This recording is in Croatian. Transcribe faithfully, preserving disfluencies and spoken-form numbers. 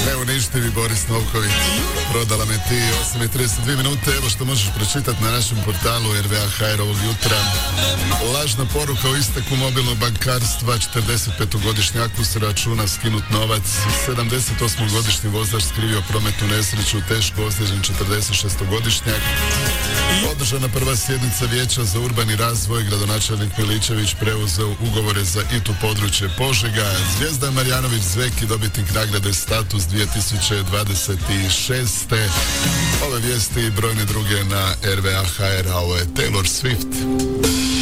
Neuništivi Boris Novković. Prodala me ti osam i trideset dvije minute. Evo što možeš pročitati na našem portalu R V A H R ovog jutra. Lažna poruka o isteku mobilnog bankarstva. četrdesetpetogodišnjaku s računa skinut novac. sedamdesetosmogodišnji vozač skrivio prometnu nesreću. Teško ozlijeđen četrdesetšestogodišnjak. Održana prva sjednica Vijeća za urbani razvoj. Gradonačelnik Miličević preuzeo ugovore za I T U područje Požega. Zvijezda Marjanović Zveki, dobitnik nagrade Status dvije tisuće dvadeset šeste. Ove vijesti i brojne druge na R V A H R, a ovo je Taylor Swift.